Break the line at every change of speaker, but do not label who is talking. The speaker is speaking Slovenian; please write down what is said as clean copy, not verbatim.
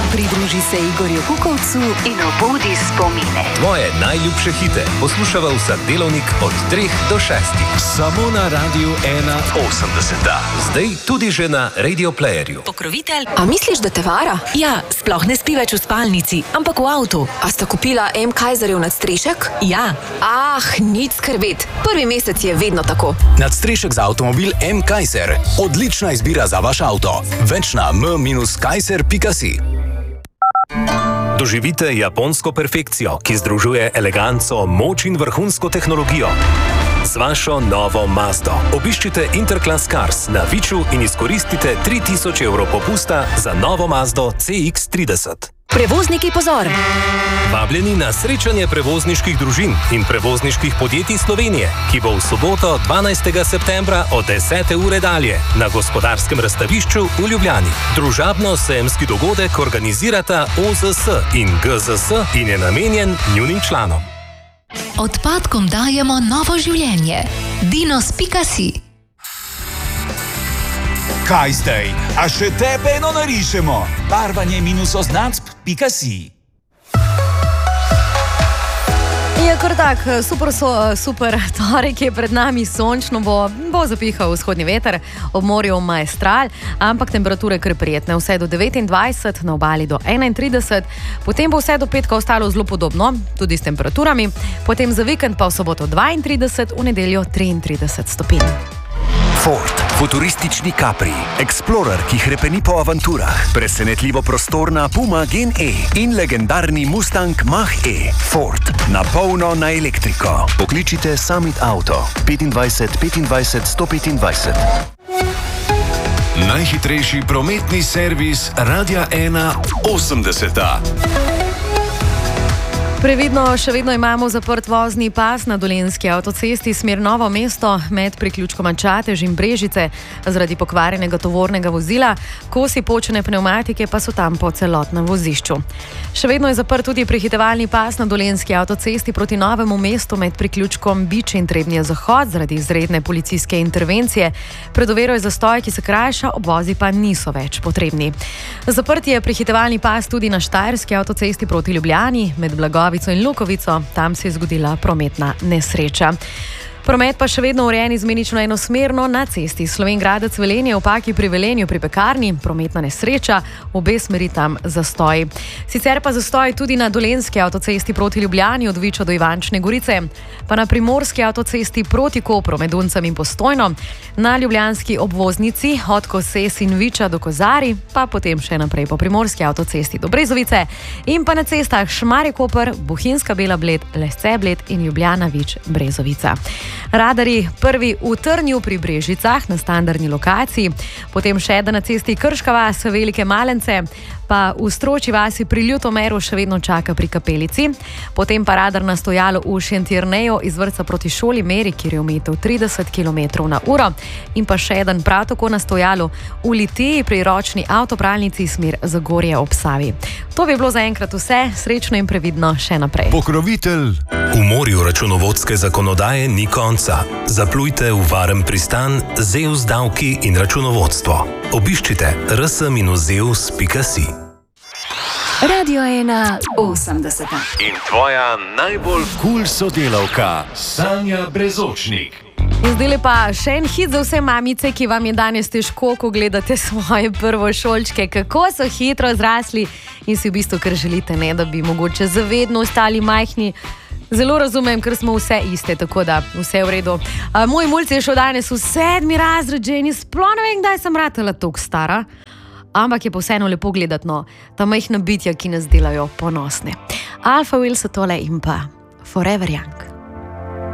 Pridruži se Igorju Kukovcu in obudi spomine.
Tvoje najljubše hite poslušava vsak delovnik od 3 do 6.
Samo na Radiu 1.80.
Zdaj tudi že na Radio Playerju.
Pokrovitelj.
A misliš, da te vara?
Ja, sploh ne spi več v spalnici, ampak v avtu.
A sta kupila M. Kaiserjev nadstrešek?
Ja.
Nič skrbeti. Prvi mesec je vedno tako.
Nadstrešek za avtomobil M. Kaiser. Odlična izbira za vaš avto. Več na m-kaiser.si.
Doživite japonsko perfekcijo, ki združuje eleganco, moč in vrhunsko tehnologijo. Z vašo novo Mazdo obiščite Interclass Cars na Viču in izkoristite 3000 evrov popusta za novo Mazdo CX-30.
Prevozniki, pozor!
Vabljeni na srečanje prevozniških družin in prevozniških podjetij Slovenije, ki bo v soboto 12. septembra od 10. ure dalje na Gospodarskem razstavišču v Ljubljani. Družabno-sejemski dogodek organizirata OZS in GZS in je namenjen njunim članom.
Odpadkom dajemo novo življenje. Dinos.si.
Kaj zdaj? A še tebe eno narišemo? barvanje-oznacb.si.
Je kar tak, super torek je pred nami, sončno bo zapihal vzhodni veter, ob morju maestral, ampak temperature kar prijetne, vse do 29, na obali do 31, potem bo vse do petka ostalo zelo podobno, tudi s temperaturami, potem za vikend pa v soboto 32, v nedeljo 33 stopinj.
Ford, futuristični Capri, Explorer, ki hrepeni po avanturah, presenetljivo prostorna Puma Gen E in legendarni Mustang Mach-E. Ford, na polno na elektriko. Pokličite Summit Auto 25 25 125.
Najhitrejši prometni servis Radia 1.80.
Previdno, še vedno imamo zaprt vozni pas na Dolenjski avtocesti smer Novo mesto med priključkoma Čatež in Brežice zaradi pokvarjenega tovornega vozila, kosi počene pnevmatike pa so tam po celotnem vozišču. Še vedno je zaprt tudi prehitevalni pas na Dolenjski avtocesti proti Novemu mestu med priključkom Bič in Trebnje Zahod zaradi izredne policijske intervencije. Pred oviro je zastoj, ki se krajša, obvozi pa niso več potrebni. Zaprt je prehitevalni pas tudi na Štajerski avtocesti proti Ljubljani med Blagovico in Lukovico, tam se je zgodila prometna nesreča. Promet pa še vedno urejen izmenično enosmerno na cesti Slovenj Gradec-Velenje v Paki pri Velenju pri Pekarni, prometna nesreča, obe smeri tam zastoj. Sicer pa zastoj tudi na Dolenjski avtocesti proti Ljubljani od Viča do Ivančne Gorice, pa na Primorski avtocesti proti Kopru med Uncem in Postojno, na ljubljanski obvoznici od Koses in Viča do Kozari, pa potem še naprej po Primorski avtocesti do Brezovice in pa na cestah Šmarje-Koper, Bohinjska Bela Bled, Lesce Bled in Ljubljana-Vič-Brezovica. Radarji prvi v Trnju pri Brežicah na standardni lokaciji, potem še eden na cesti Krška vas, Velike Malence, pa v Stročji vasi pri Ljutomeru še vedno čaka pri Kapelici, potem pa radar na stojalo v Šentjerneju iz vrtca proti šoli meri, kjer je omejitev 30 km/h in pa še eden prav tako na stojalu v Litiji pri ročni avtopralnici smer Zagorje ob Savi. To bi bilo zaenkrat vse, srečno in previdno še naprej.
Pokrovitelj.
V morju računovodske zakonodaje ni konca. Zaplujte v varen pristan Zeus davki in računovodstvo. Obiščite rs-zeus.si.
Radio 1.80.
In tvoja najbolj cool sodelavka, Sanja Brezočnik.
In zdaj pa še en hit za vse mamice, ki vam je danes težko, ko gledate svoje prvošolčke, kako so hitro zrasli in si v bistvu kar želite, ne, da bi mogoče zavedno ostali majhni. Zelo razumem, ker smo vse iste, tako da vse v redu. Moj mulj je šel danes v 7. razred že in sploh ne vem, kdaj sem ratala toliko stara. Ampak je pa vseeno lepo gledati, no, ta majhna bitja, ki nas delajo ponosne. Alpha Will so tole in pa Forever Young.